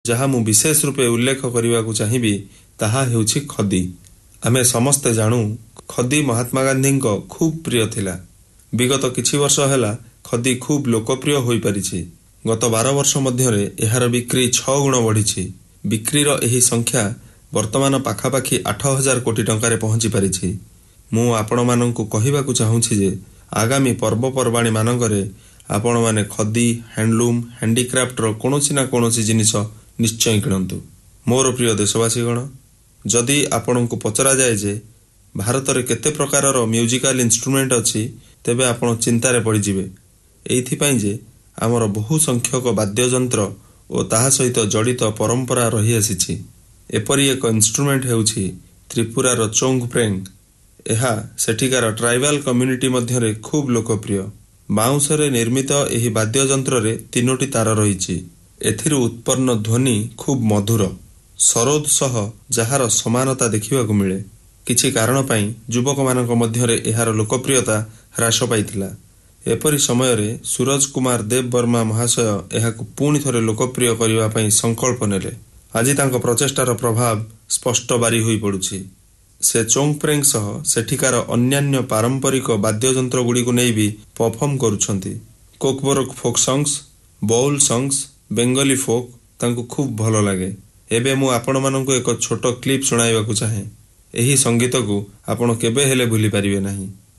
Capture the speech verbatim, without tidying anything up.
जहाँ मु विशेष रूपे उल्लेख करने को चाहिए ताहा हेउछि खदी। आमे समस्ते जानू खदी महात्मा गांधी को खूब प्रिय थिला। विगत किछि वर्ष हैला खदी खूब लोकप्रिय होई परिछि। गत बारह वर्ष मध्यरे एहार बिक्री छह गुण बढ़िछि। बिक्रीर एही संख्या वर्तमान पाखापाखि आठ हजार कोटी टंकारे पहुंची परिछि। मु आपण माननकु कहिबाकु चाहूछि जे आगामी पर्वपर्वाणी मानकरे आपण माने खदी, हैंडलूम, हैंडीक्राफ्टर कोनोसी ना कोनोसी जिनिस निश्चय किणंतु। मोर प्रिय देशवासीगण, जदि आपणको पचरा जाए जे भारत रे केते प्रकारर म्यूजिकल इंस्ट्रूमेंट अछि तेबे आपण चिंतारे पड़ी जिवे। एथि पई जे आमर बहु संख्यक वाद्ययंत्र और ताहा सहित जड़ित परंपरा रही आसीछि। एपरी एक इंस्ट्रूमेंट हेउछि त्रिपुरार चोंगप्रेंग। एहा सेठिकार ट्राइबल कम्युनिटी मध्यरे खूब लोकप्रिय। बाउंसरे निर्मित एही वाद्ययंत्र रे तीनोटी तार रहिछि। एथिरु उत्पन्न ध्वनि खूब मधुर सरोद सह जहार समानता देखिबाकु मिले। किछि कारण पई युवक मानक मध्यरे एहार लोकप्रियता ह्रास पाइथिला। एपरी समय रे सूरज कुमार देव वर्मा महाशय एहाकु पुणी थरे लोकप्रिय करिवा पई संकल्प नेले। आजि तांको प्रचेष्टार प्रभाव स्पष्ट बारी होई पडुछि। से चोंगप्रेंग सह सेठिकार अन्यान्य पारंपरिक वाद्ययंत्र गुडी को नै भी perform करूछंती। कोकबोरक folk songs, bowl songs, Bengali फोक तांको खूब भलो लागे। एबे मु आपण माननकु एक छोटो क्लिप सुनाइबाकु चाहे। एही संगीत को आपण केबे हेले भूली परिबे नाही।